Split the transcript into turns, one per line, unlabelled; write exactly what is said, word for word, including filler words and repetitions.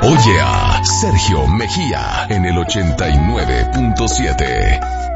Oye a Sergio Mejía en el ochenta y nueve punto siete.